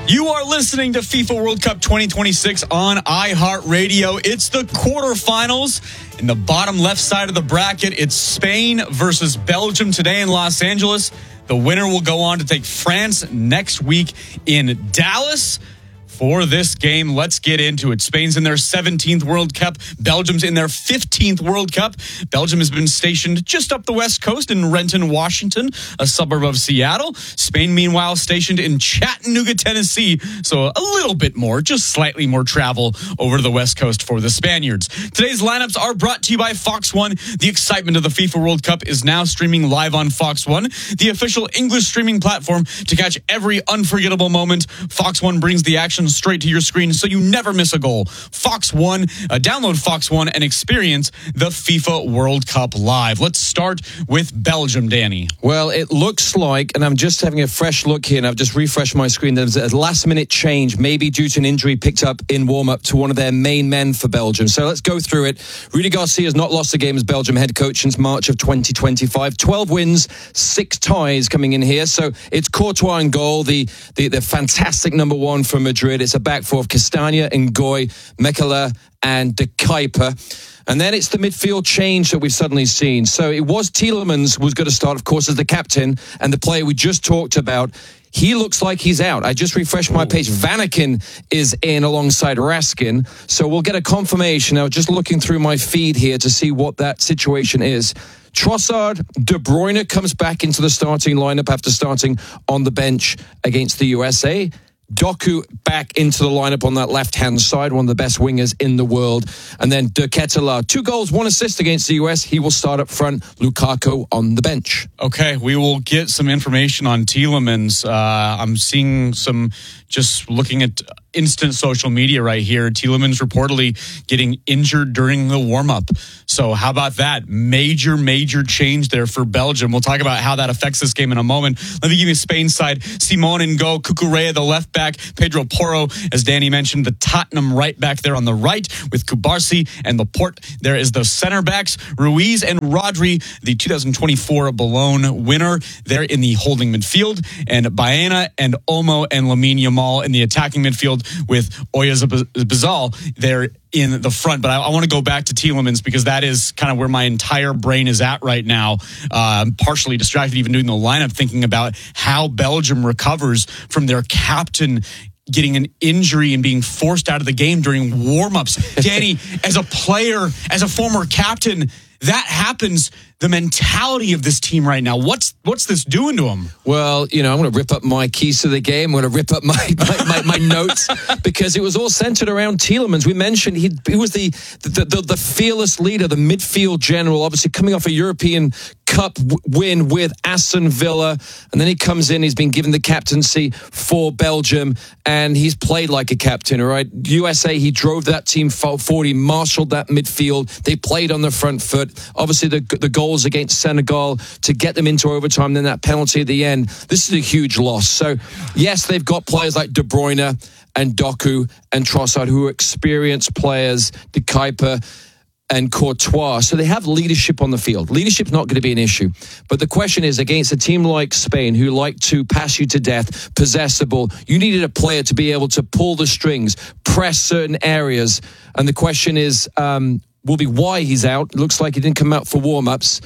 You are listening to FIFA World Cup 2026 on iHeartRadio. It's the quarterfinals. In the bottom left side of the bracket, it's Spain versus Belgium today in Los Angeles. The winner will go on to take France next week in Dallas. For this game, let's get into it. Spain's in their 17th World Cup. Belgium's in their 15th World Cup. Belgium has been stationed just up the west coast in Renton, Washington, a suburb of Seattle. Spain, meanwhile, stationed in Chattanooga, Tennessee. So a little bit more, just slightly more travel over to the west coast for the Spaniards. Today's lineups are brought to you by Fox One. The excitement of the FIFA World Cup is now streaming live on Fox One, the official English streaming platform to catch every unforgettable moment. Fox One brings the action straight to your screen so you never miss a goal. Fox One, download Fox One and experience the FIFA World Cup live. Let's start with Belgium, Danny. Well, it looks like, and I'm just having a fresh look here, and I've just refreshed my screen, there's a last-minute change, maybe due to an injury picked up in warm-up to one of their main men for Belgium. So let's go through it. Rudy Garcia has not lost a game as Belgium head coach since March of 2025. 12 wins, 6 ties coming in here. So it's Courtois in goal, the fantastic number one from Madrid. It's a back four of Castagna, Ngoy, Mekela, and De Kuyper. And then it's the midfield change that we've suddenly seen. So it was Tielemans was going to start, of course, as the captain, and the player we just talked about. He looks like he's out. I just refreshed my page. Vanaken is in alongside Raskin. So we'll get a confirmation. Now, just looking through my feed here to see what that situation is. Trossard, De Bruyne comes back into the starting lineup after starting on the bench against the USA. Doku back into the lineup on that left-hand side, one of the best wingers in the world. And then De Ketelaere, 2 goals, 1 assist against the US. He will start up front. Lukaku on the bench. Okay, we will get some information on Tielemans. I'm seeing some, just looking at instant social media right here, Tielemans reportedly getting injured during the warm-up. So how about that? Major change there for Belgium. We'll talk about how that affects this game in a moment. Let me give you Spain's side. Simon Ngo, Cucurella, the left back, Pedro Porro, as Danny mentioned, the Tottenham right back there on the right with Kubarsi and Laporte. There is the center backs, Ruiz and Rodri, the 2024 Ballon winner. They're in the holding midfield, and Baena and Olmo and Lamine Yamal in the attacking midfield with Oyarzabal there in the front. But I want to go back to Tielemans because that is kind of where my entire brain is at right now. I'm partially distracted even doing the lineup, thinking about how Belgium recovers from their captain getting an injury and being forced out of the game during warm-ups. Danny, as a player, as a former captain, that happens. The mentality of this team right now, what's this doing to them? Well, I'm going to rip up my keys to the game. I'm going to rip up my notes because it was all centered around Tielemans. We mentioned he was the fearless leader, the midfield general, obviously coming off a European Cup win with Aston Villa, and then he comes in, he's been given the captaincy for Belgium, and he's played like a captain, all right? USA, he drove that team forward, he marshaled that midfield, they played on the front foot, obviously the goals against Senegal to get them into overtime, then that penalty at the end, this is a huge loss. So, yes, they've got players like De Bruyne and Doku and Trossard who are experienced players, De Kuyper and Courtois. So they have leadership on the field. Leadership's not going to be an issue. But the question is, against a team like Spain, who like to pass you to death, possess the ball, you needed a player to be able to pull the strings, press certain areas. And the question is, will be why he's out. It looks like he didn't come out for warm-ups.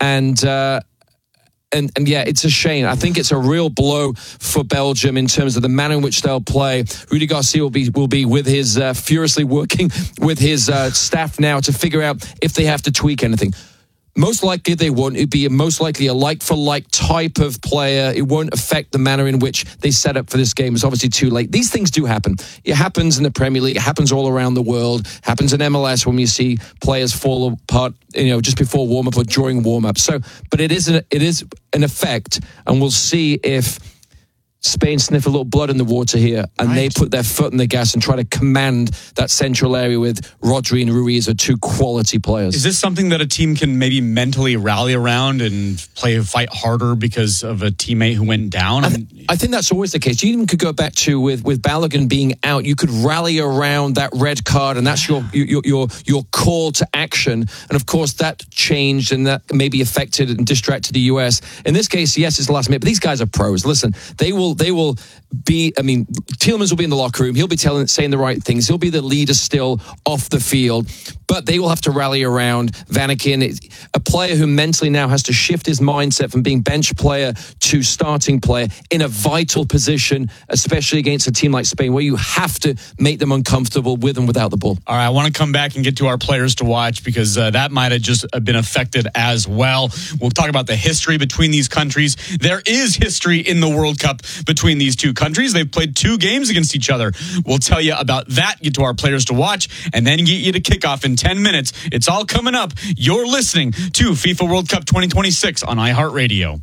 And yeah, it's a shame. I think it's a real blow for Belgium in terms of the manner in which they'll play. Rudy Garcia will be with his furiously working with his staff now to figure out if they have to tweak anything. Most likely they won't. It'd be most likely a like-for-like type of player. It won't affect the manner in which they set up for this game. It's obviously too late. These things do happen. It happens in the Premier League. It happens all around the world. It happens in MLS when you see players fall apart, just before warm-up or during warm-up. So, but it is an effect, and we'll see if Spain sniff a little blood in the water here, and they put their foot on the gas and try to command that central area with Rodri and Ruiz are 2 quality players. Is this something that a team can maybe mentally rally around and fight harder because of a teammate who went down? I think that's always the case. You even could go back to with Balogun being out, you could rally around that red card, and that's your call to action. And of course, that changed, and that maybe affected and distracted the US. In this case, yes, it's the last minute, but these guys are pros. Listen, they will will be, Tielemans will be in the locker room. He'll be saying the right things. He'll be the leader still off the field, but they will have to rally around Vanaken, a player who mentally now has to shift his mindset from being bench player to starting player in a vital position, especially against a team like Spain, where you have to make them uncomfortable with and without the ball. All right, I want to come back and get to our players to watch, because that might have just been affected as well. We'll talk about the history between these countries. There is history in the World Cup between these two countries. They've played 2 games against each other. We'll tell you about that, get to our players to watch, and then get you to kickoff in 10 minutes. It's all coming up. You're listening to FIFA World Cup 2026 on iHeartRadio.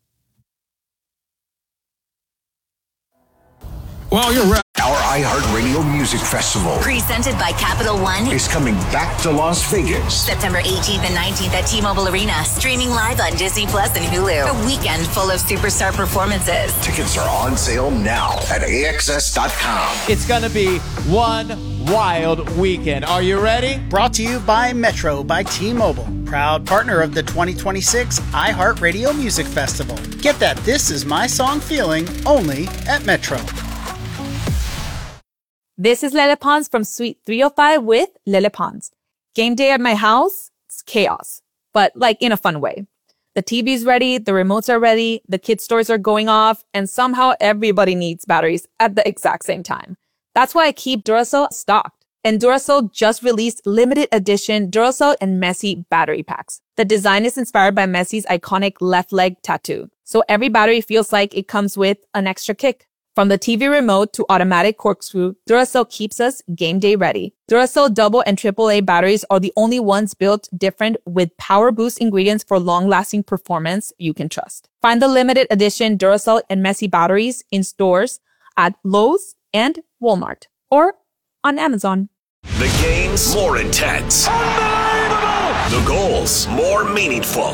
Well, you're right. Our iHeartRadio Music Festival, presented by Capital One, is coming back to Las Vegas. September 18th and 19th at T-Mobile Arena. Streaming live on Disney Plus and Hulu. A weekend full of superstar performances. Tickets are on sale now at AXS.com. It's going to be one wild weekend. Are you ready? Brought to you by Metro by T-Mobile. Proud partner of the 2026 iHeartRadio Music Festival. Get that This Is My Song feeling only at Metro. This is Lele Pons from Suite 305 with Lele Pons. Game day at my house, it's chaos, but like in a fun way. The TV's ready, the remotes are ready, the kids' stores are going off, and somehow everybody needs batteries at the exact same time. That's why I keep Duracell stocked. And Duracell just released limited edition Duracell and Messi battery packs. The design is inspired by Messi's iconic left leg tattoo. So every battery feels like it comes with an extra kick. From the TV remote to automatic corkscrew, Duracell keeps us game day ready. Duracell double and AAA batteries are the only ones built different with power boost ingredients for long-lasting performance you can trust. Find the limited edition Duracell and Messi batteries in stores at Lowe's and Walmart or on Amazon. The games more intense. Unbelievable! The goals more meaningful.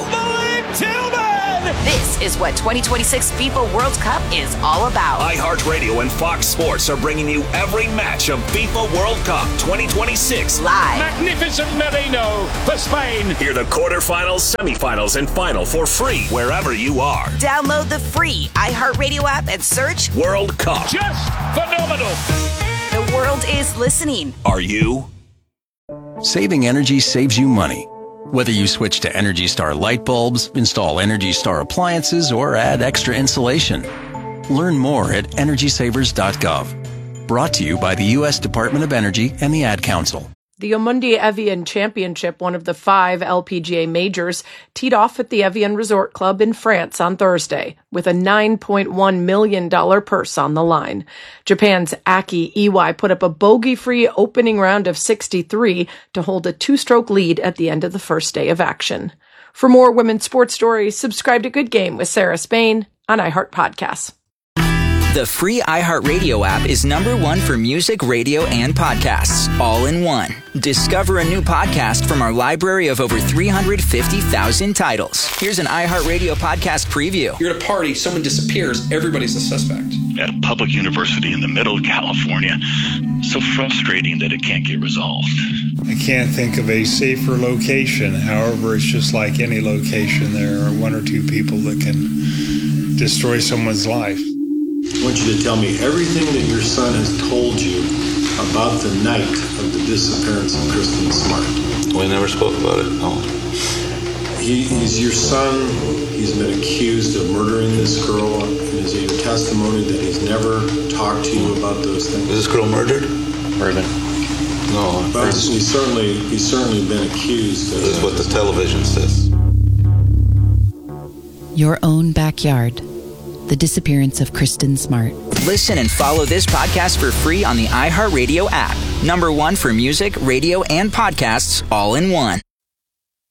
This is what 2026 FIFA World Cup is all about. iHeartRadio and Fox Sports are bringing you every match of FIFA World Cup 2026 live. Magnificent Merino for Spain. Hear the quarterfinals, semifinals, and final for free wherever you are. Download the free iHeartRadio app and search World Cup. Just phenomenal. The world is listening. Are you? Saving energy saves you money. Whether you switch to Energy Star light bulbs, install Energy Star appliances, or add extra insulation. Learn more at EnergySavers.gov. Brought to you by the U.S. Department of Energy and the Ad Council. The Amundi Evian Championship, one of the 5 LPGA majors, teed off at the Evian Resort Club in France on Thursday, with a $9.1 million purse on the line. Japan's Aki Iwai put up a bogey-free opening round of 63 to hold a 2-stroke lead at the end of the first day of action. For more women's sports stories, subscribe to Good Game with Sarah Spain on iHeart Podcasts. The free iHeartRadio app is #1 for music, radio, and podcasts, all in one. Discover a new podcast from our library of over 350,000 titles. Here's an iHeartRadio podcast preview. You're at a party, someone disappears, everybody's a suspect. At a public university in the middle of California, so frustrating that it can't get resolved. I can't think of a safer location. However, it's just like any location. There are 1 or 2 people that can destroy someone's life. I want you to tell me everything that your son has told you about the night of the disappearance of Kristen Smart. We never spoke about it, no. He's your son. He's been accused of murdering this girl. Is it your testimony that he's never talked to you about those things? Was this girl murdered? Murdered. No. But he's certainly been accused. This is what the television says. Your own backyard. The disappearance of Kristen Smart. Listen and follow this podcast for free on the iHeartRadio app. #1 for music, radio, and podcasts, all in one.